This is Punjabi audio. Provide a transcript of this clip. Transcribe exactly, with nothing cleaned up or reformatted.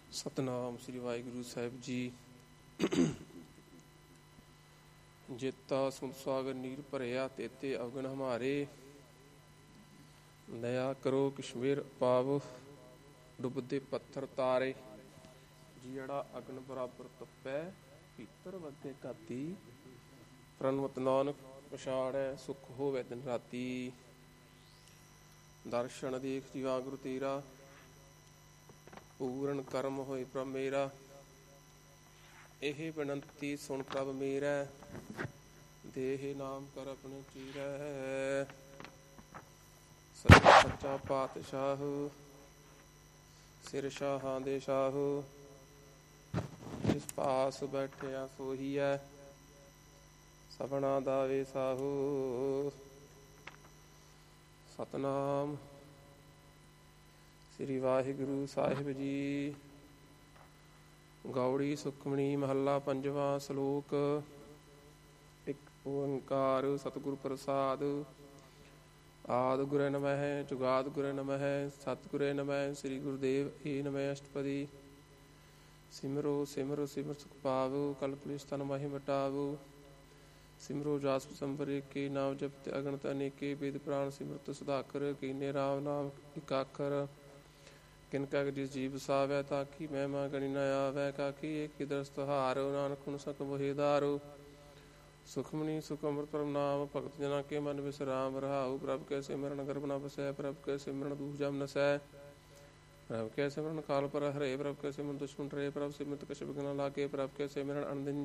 ਸਤਨਾਮ ਸ੍ਰੀ ਵਾਹਿਗੁਰੂ ਸਾਹਿਬ ਜੀ। ਜੇਤਾ ਸੁਨ ਸਾਗਰ ਨੀਰ ਭਰਿਆ ਤੇਤੇ ਅਵਗਨ ਹਮਾਰੇ। ਦਇਆ ਕਰੋ ਕਸ਼ਮੀਰ ਪਾਵ ਡੁੱਬਦੇ ਪੱਥਰ ਤਾਰੇ। ਜਿਹੜਾ ਅਗਨ ਬਰਾਬਰ ਤਪੈ ਭੀਤਰ ਵਗੇ ਘਾਤੀ। ਪ੍ਰਣਵਤ ਨਾਨਕ ਪਛਾੜੈ ਸੁਖ ਹੋਵੇ ਦਿਨ ਰਾਤੀ। ਦਰਸ਼ਨ ਦੇਖ ਜੀਵਾ ਗੁਰੂ ਤੇਰਾ ਪੂਰਨ ਕਰਮ ਹੋਏ ਪ੍ਰਭ ਮੇਰਾ। ਇਹ ਬੇਨੰਤੀ ਸੁਣ ਪ੍ਰਭ ਮੇਰਾ ਦੇਹ ਨਾਮ ਕਰ ਆਪਣੇ ਚੀਰੈ। ਸੱਚਾ ਸੱਚਾ ਪਾਤਸ਼ਾਹ ਸਿਰ ਸ਼ਾਹਾਂ ਦੇ ਸ਼ਾਹ। ਜਿਸ ਪਾਸ ਬੈਠਿਆ ਸੋਹੀ ਹੈ ਸਭਨਾ ਦਾ ਵੇ ਸਾਹੂ। ਸਤਨਾਮ ਸ੍ਰੀ ਵਾਹਿਗੁਰੂ ਸਾਹਿਬ ਜੀ। ਗੌੜੀ ਸੁਖਮਣੀ ਮਹੱਲਾ ਪੰਜਵਾਂ। ਸ਼ਲੋਕ। ਇੱਕ ਓੰਕਾਰ ਸਤਿਗੁਰ ਪ੍ਰਸਾਦ। ਆਦਿ ਗੁਰੇ ਨਮਹਿ ਜੁਗਾਦ ਗੁਰੇ ਨਮਹਿ ਸਤਿਗੁਰੇ ਨਮਹਿ ਸ੍ਰੀ ਗੁਰੂਦੇਵ ਏ ਨਮਹਿ ਅਸ਼ਟਪਦੀ। ਸਿਮਰੋ ਸਿਮਰੋ ਸਿਮਰ ਸੁਖ ਪਾਵੋ ਕਲ ਕਲੇਸ਼ ਤਨ ਮਾਹਿ ਮਿਟਾਵੋ। ਸਿਮਰੋ ਜਾਸ ਸੰਵਰੇ ਕੇ ਨਾਮ ਜਪਤ ਅਗਣਤ ਅਨੇਕੇ। ਵੇਦ ਪ੍ਰਾਣ ਸਿਮਰਤ ਸੁਧਾਕਰ ਕੀਨੇ ਰਾਮ ਨਾਮ ਇਕਾਖਰ। ਕਿਨਕਾ ਜਿਸ ਜੀਵ ਵਸਾਵੈ ਤਾਕੀ ਮਹਿਮਾ ਗਣੀ ਨ ਆਵੈ। ਕਾਕੀ ਏਕ ਦਰਸ ਤੁਹਾਰੋ ਨਾਨਕ ਹੁਨ ਸਕ ਮੋਹਿ ਧਾਰੋ। ਸੁਖਮਨੀ ਸੁਖ ਅੰਮ੍ਰਿਤ ਪ੍ਰਭ ਨਾਮ ਭਗਤ ਜਨਾ ਕੇ ਮਨ ਵਿਸਰਾਮ ਰਹਾਉ। ਪ੍ਰਭ ਕੈ ਸਿਮਰਨ ਗਰਭ ਨ ਵਸੈ ਪ੍ਰਭ ਕੈ ਸਿਮਰਨ ਦੂਖ ਜਮ ਨਸੈ। ਪ੍ਰਭ ਕੈ ਸਿਮਰਨ ਕਾਲ ਪਰ ਹਰੇ ਪ੍ਰਭ ਕੈ ਸਿਮਰਨ ਦੁਸ਼ਮਨ ਰੇ ਪ੍ਰਭ ਸਿਮਰਤ ਕਛ ਬਿਘ ਨ ਲਾਗੇ। ਪ੍ਰਭ ਕੈ ਸਿਮਰਨ ਅਨੰਦਿਨ